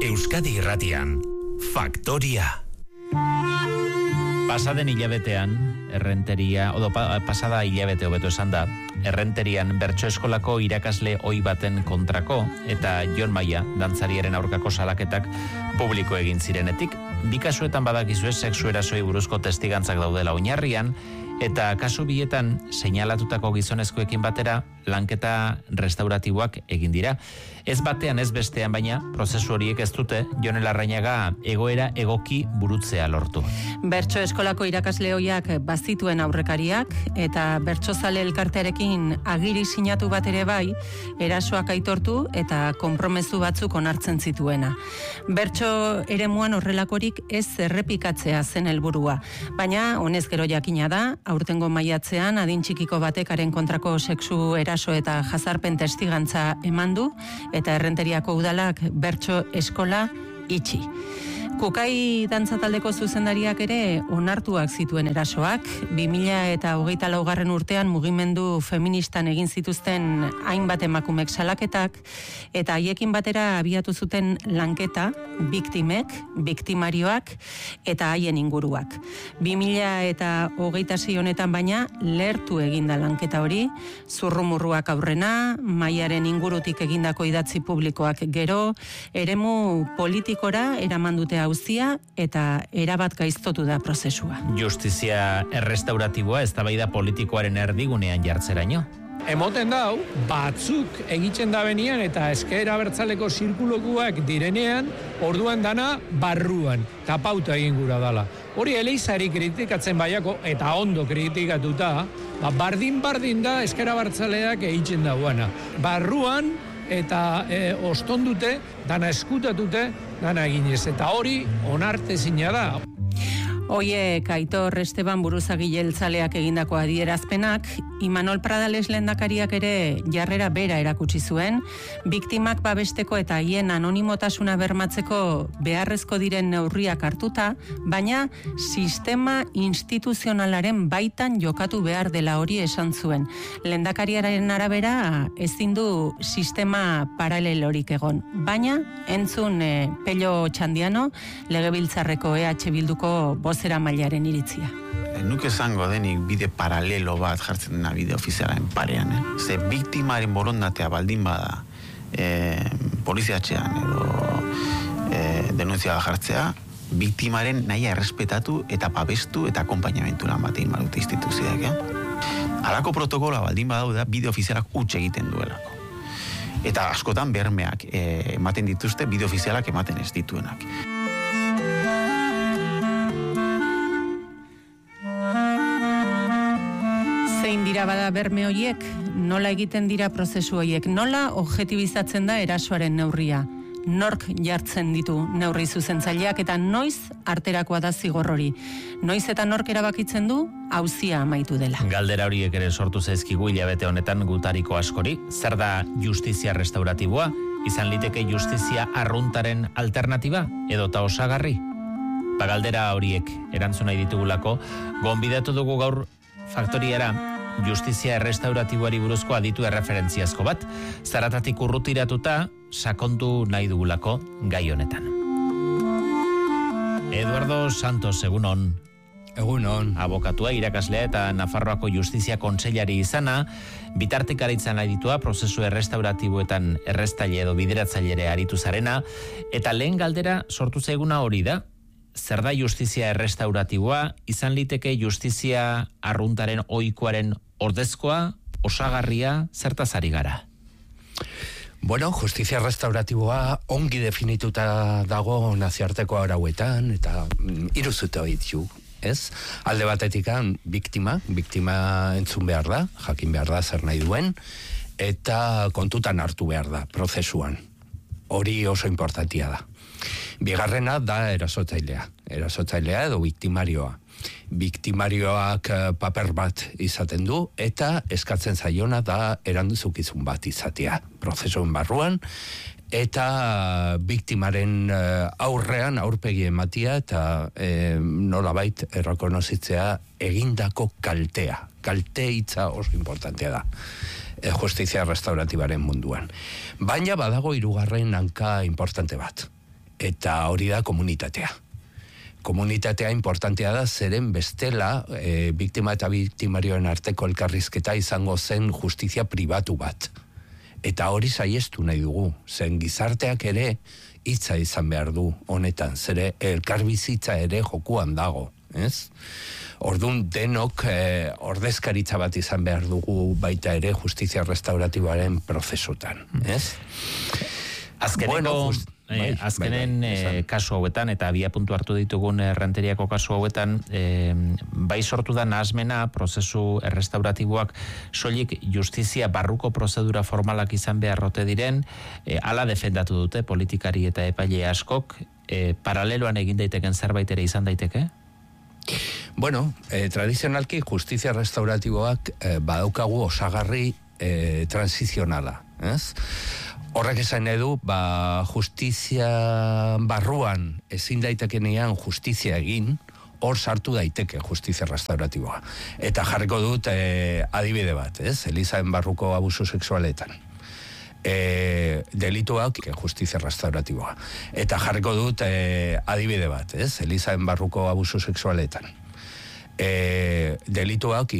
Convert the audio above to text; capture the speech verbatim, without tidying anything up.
Euskadi Irratian, Faktoria. Pasaden hilabetean, errenteria, odo pa, pasada hilabete hobeto esan da, errenterian bertso eskolako irakasle ohi baten kontrako eta Jon Maia, dantzariaren aurkako salaketak publiko egin zirenetik. Bi kasuetan badakizue sexu erasoi buruzko testigantzak daudela oinarrian, eta kasu bietan seinalatutako gizonezkoekin batera lanketa restauratiboak egin dira. Ez batean ez bestean, baina prozesu horiek ez dute Jon Larrañaga egoera egoki burutzea lortu. Bertso eskolako irakasle ohiak bazituen aurrekariak eta bertsozale elkartearekin agiri sinatu bat ere bai, erasoak aitortu eta konpromezu batzuk onartzen zituena. Bertso eremuan horrelakorik ez errepikatzea zen helburua, baina honez gero jakina da, aurtengo maiatzean adin txikiko batekaren kontrako sexu eraso eta jazarpen testigantza eman du eta errenteriako udalak bertso eskola itxi. Kukai dantza taldeko zuzendariak ere onartuak zituen erasoak, bi mila eta hogeita laugarren urtean mugimendu feministan egin zituzten hainbat emakumek salaketak, eta haiekin batera abiatu zuten lanketa, biktimek, biktimarioak eta haien inguruak. bi mila eta hogeita sei honetan baina lertu eginda lanketa hori, zurrumurruak aurrena, Maiaren ingurutik egindako idatzi publikoak gero, eremu politikora eraman dute auzia eta erabat gaiztotu da prozesua. Justizia errestauratiboa eztabaida politikoaren erdigunean jartzeraino. Emoten dau, batzuk egiten da benian eta ezker abertzaleko zirkulokuak direnean, orduan dana barruan, tapauta egin gura dala. Hori Eleizari kritikatzen baiako, eta ondo kritikatuta, ba, bardin-bardin da ezker abertzaleak egiten dauana. Barruan, eta e, ostondute, dana eskutatute, dana eginez. Eta hori onartezina da. Oiek Aitor Esteban buruzagile jeltzaleak egindako adierazpenak, Imanol Pradales lehendakariak ere jarrera bera erakutsi zuen, biktimak babesteko eta haien anonimotasuna bermatzeko beharrezko diren neurriak hartuta, baina sistema instituzionalaren baitan jokatu behar dela hori esan zuen. Lehendakariaren arabera ezin du sistema paralelorik egon, baina entzun eh, Pello Txandiano, Legebiltzarreko E H Bilduko bozera mailaren iritzia. Nuke esango denik bide paralelo bat jartzen dena bide ofizialaren parean. Eh? Ze biktimaren borondatea baldin bada eh, poliziatxean edo eh, denuntzia jartzea, biktimaren nahia errespetatu eta babestu eta akompainamentu lan bat egin badute instituzioak. Eh? Halako protokola baldin badauda bide ofizialak huts egiten duelako. Eta askotan bermeak eh, ematen dituzte bide ofizialak ematen ez dituenak. Zein dira bada berme horiek, nola egiten dira prozesu horiek, nola objektibizatzen da erasoaren neurria, nork jartzen ditu neurri zuzentzaileak eta noiz arterakoa da zigor hori, noiz eta nork erabakitzen du auzia amaitu dela. Galdera horiek ere sortu zaizkigu hilabete honetan gutariko askori, zer da justizia restauratiboa, izan liteke justizia arruntaren alternatiba edota osagarri? Ba galdera horiek erantzun nahi ditugulako, gonbidatu dugu gaur Faktoriara justizia errestauratiboari buruzko aditu erreferentziazko bat, zaratatik urrutiratuta sakondu nahi dugulako gai honetan. Eduardo Santos, egunon. Egunon. Abokatua, irakaslea eta Nafarroako Justizia Kontseilari izana, bitartekaritzan aditua prozesu errestauratiboetan errestaile edo bideratzailere aritu zarena, eta lehen galdera sortu zaiguna hori da, zer da justizia errestauratiboa, izan liteke justizia arruntaren ohikoaren ordezkoa, osagarria, zertaz ari gara? Bueno, justizia restauratiboa ongi definituta dago nazioarteko arauetan, eta mm, iruzute hori ditu, ez? Alde batetikan biktima, biktima entzun behar da, jakin behar da zer nahi duen, eta kontutan hartu behar da, prozesuan. Hori oso importantia da. Bigarrena da erasotzailea, erasotzailea edo biktimarioa. Biktimarioak paper bat izaten du eta eskatzen zaiona da erantzukizun bat izatea prozesuen barruan eta biktimaren aurrean aurpegi ematia eta e, nolabait errekonozitzea egindako kaltea. Kalte hitza oso importantea da e, justizia restauratibaren munduan. Baina badago hirugarren hanka importante bat. eta hori da komunitatea. Komunitatea importantea da, zeren bestela e, biktima eta biktimarioen arteko elkarrizketa izango zen justizia pribatu bat. Eta hori saiestu nahi dugu, zen gizarteak ere hitza izan behar du honetan, zere elkarbizitza ere jokuan dago, ez? Orduan denok eh, ordezkaritza bat izan behar dugu baita ere justizia restauratiboaren prozesutan, ez? Azkeneko, bueno, just, bai, eh, azkenen bai, bai, eh, kasu hauetan, eta abia puntu hartu ditugun errenteriako kasu hauetan, eh, bai sortu da nahasmena, prozesu errestauratiboak soilik justizia barruko prozedura formalak izan beharrote diren, eh, ala defendatu dute politikari eta epaile askok, eh, paraleloan egin daiteken zerbait ere izan daiteke? Bueno, eh, tradizionalki justizia restauratiboak eh, badaukagu osagarri eh, transizionala, ez? Horrek esan edu, ba, justizia barruan ezin daitekenean justizia egin, hor sartu daiteke justizia restauratiboa. Eta jarriko dut eh, adibide bat, ez? Elizaen barruko abuso sexualetan. E, delituak justizia restauratiboa. Eta jarriko dut e, adibide bat, ez? Elizaen barruko abuso sexualetan. E, delituak